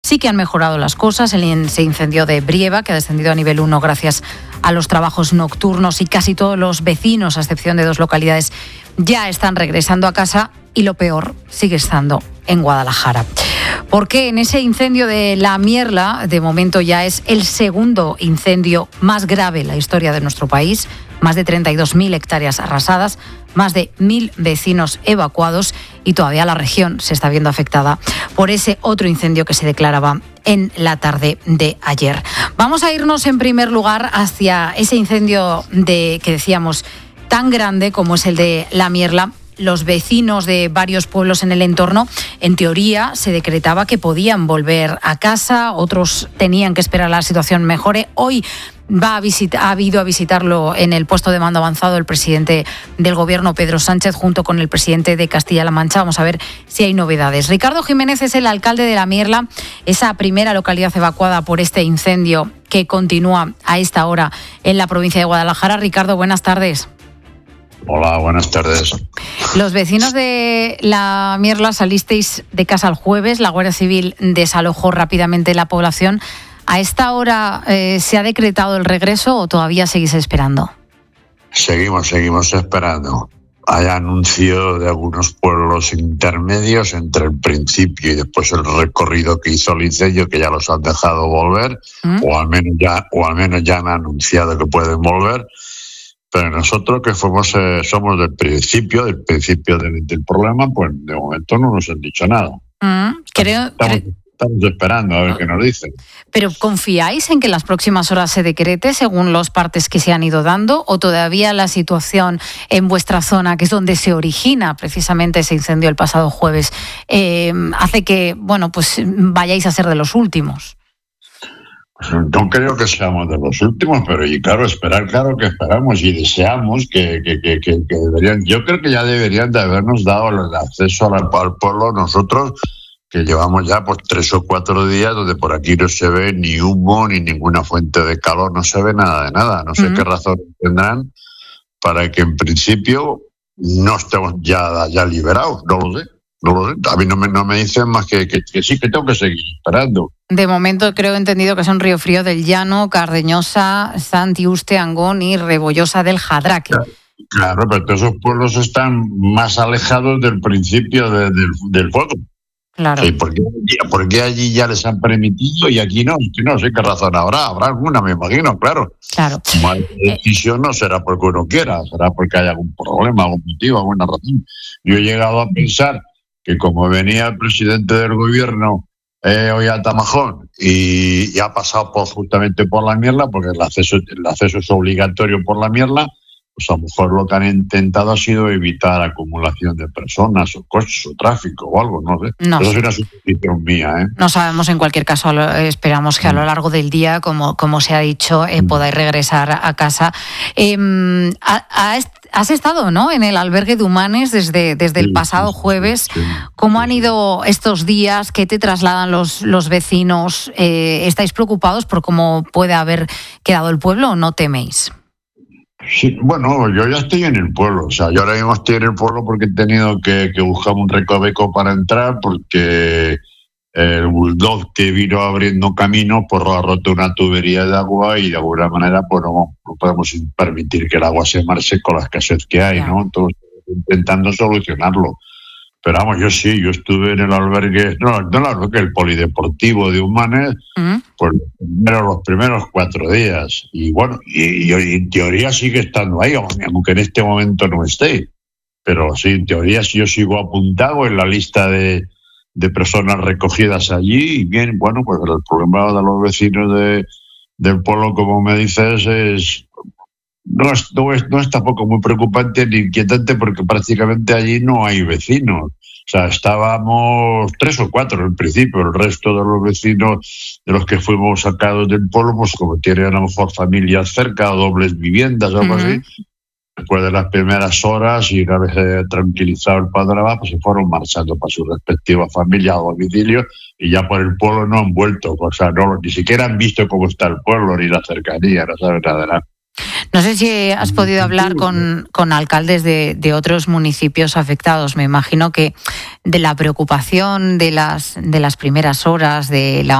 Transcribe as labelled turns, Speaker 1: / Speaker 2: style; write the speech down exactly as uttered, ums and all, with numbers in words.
Speaker 1: sí que han mejorado las cosas. El ese incendio de Brieva, que ha descendido a nivel uno gracias a los trabajos nocturnos, y casi todos los vecinos, a excepción de dos localidades, ya están regresando a casa, y lo peor sigue estando en Guadalajara. Porque en ese incendio de La Mierla, de momento ya es el segundo incendio más grave en la historia de nuestro país, más de treinta y dos mil hectáreas arrasadas, más de mil vecinos evacuados, y todavía la región se está viendo afectada por ese otro incendio que se declaraba en la tarde de ayer. Vamos a irnos en primer lugar hacia ese incendio de que decíamos tan grande como es el de La Mierla. Los vecinos de varios pueblos en el entorno, en teoría, se decretaba que podían volver a casa, otros tenían que esperar a la situación mejore. Hoy va a visitar, ha ido a visitarlo en el puesto de mando avanzado el presidente del Gobierno, Pedro Sánchez, junto con el presidente de Castilla-La Mancha. Vamos a ver si hay novedades. Ricardo Jiménez es el alcalde de La Mierla, esa primera localidad evacuada por este incendio que continúa a esta hora en la provincia de Guadalajara. Ricardo, buenas tardes.
Speaker 2: Hola, buenas tardes.
Speaker 1: Los vecinos de La Mierla salisteis de casa el jueves, la Guardia Civil desalojó rápidamente la población. ¿A esta hora eh, se ha decretado el regreso o todavía seguís esperando?
Speaker 2: Seguimos, seguimos esperando. Hay anuncio de algunos pueblos intermedios entre el principio y después el recorrido que hizo el incendio, que ya los han dejado volver, ¿Mm? o al menos ya, o al menos ya han anunciado que pueden volver. Pero nosotros que fuimos, eh, somos del principio, del principio del, del problema, pues de momento no nos han dicho nada.
Speaker 1: Mm, creo,
Speaker 2: estamos,
Speaker 1: creo...
Speaker 2: estamos esperando a ver qué nos dicen.
Speaker 1: ¿Pero confiáis en que en las próximas horas se decrete según los partes que se han ido dando, o todavía la situación en vuestra zona, que es donde se origina precisamente ese incendio el pasado jueves, eh, hace que, bueno, pues vayáis a ser de los últimos?
Speaker 2: No creo que seamos de los últimos, pero y claro, esperar, claro que esperamos y deseamos que, que, que, que, que deberían, yo creo que ya deberían de habernos dado el acceso al, al pueblo nosotros, que llevamos ya pues tres o cuatro días donde por aquí no se ve ni humo ni ninguna fuente de calor, no se ve nada de nada. No sé uh-huh. qué razón tendrán para que en principio no estemos ya, ya liberados, no lo sé. No lo sé. A mí no me, no me dicen más que, que, que sí, que tengo que seguir esperando.
Speaker 1: De momento creo entendido que son Ríofrío del Llano, Cardeñosa, Santiuste, Angón y Rebollosa del Jadraque.
Speaker 2: Claro, claro, pero todos esos pueblos están más alejados del principio de, del, del fuego.
Speaker 1: Claro.
Speaker 2: ¿Y por qué, por qué allí ya les han permitido y aquí no? No sé qué razón habrá. Habrá alguna, me imagino, claro.
Speaker 1: Claro.
Speaker 2: La decisión no será porque uno quiera, será porque hay algún problema, algún motivo, alguna razón. Yo he llegado a pensar que como venía el presidente del gobierno eh, hoy a Tamajón y, y ha pasado por, justamente por La Mierla, porque el acceso, el acceso es obligatorio por La Mierla, pues a lo mejor lo que han intentado ha sido evitar acumulación de personas o coches o tráfico o algo, no sé.
Speaker 1: No.
Speaker 2: Eso es una suposición mía, ¿eh?
Speaker 1: No sabemos, en cualquier caso, esperamos que a lo largo del día, como, como se ha dicho, eh, podáis regresar a casa. Eh, a, a este Has estado, ¿no?, en el albergue de Humanes desde, desde el pasado jueves. ¿Cómo han ido estos días? ¿Qué te trasladan los, los vecinos? Eh, ¿Estáis preocupados por cómo puede haber quedado el pueblo o no teméis?
Speaker 2: Sí, bueno, yo ya estoy en el pueblo. O sea, yo ahora mismo estoy en el pueblo porque he tenido que, que buscar un recoveco para entrar, porque el bulldog que vino abriendo camino pues ha roto una tubería de agua y de alguna manera pues no, no podemos permitir que el agua se marche con la escasez que hay, ¿no? Entonces, intentando solucionarlo. Pero vamos, yo sí, yo estuve en el albergue, no, no el albergue, el polideportivo de Humanes, uh-huh. pues primero, los primeros cuatro días. Y bueno, y, y en teoría sigue estando ahí, aunque en este momento no esté. Pero sí, en teoría sí yo sigo apuntado en la lista de de personas recogidas allí. Y bien, bueno, pues el problema de los vecinos de, del pueblo, como me dices, es no es, no es no es tampoco muy preocupante ni inquietante, porque prácticamente allí no hay vecinos. O sea, estábamos tres o cuatro al principio, el resto de los vecinos de los que fuimos sacados del pueblo, pues como tienen a lo mejor familias cerca, dobles viviendas o algo uh-huh. así, después de las primeras horas y una vez eh, tranquilizado el panorama, pues se fueron marchando para sus respectivas familias a domicilio y ya por el pueblo no han vuelto. O sea, no, ni siquiera han visto cómo está el pueblo ni la cercanía, no saben nada de nada.
Speaker 1: No sé si has podido hablar con, con alcaldes de, de otros municipios afectados. Me imagino que de la preocupación de las, de las primeras horas, de la